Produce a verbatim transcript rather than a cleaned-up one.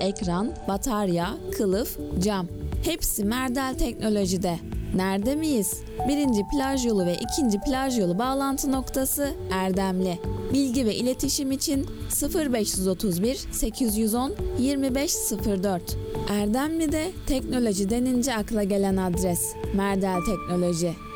ekran, batarya, kılıf, cam. Hepsi Merdel Teknoloji'de. Nerede miyiz? Birinci plaj yolu ve ikinci plaj yolu bağlantı noktası Erdemli. Bilgi ve iletişim için sıfır beş otuz bir sekiz yüz on yirmi beş sıfır dört. Erdemli'de teknoloji denince akla gelen adres Merdel Teknoloji.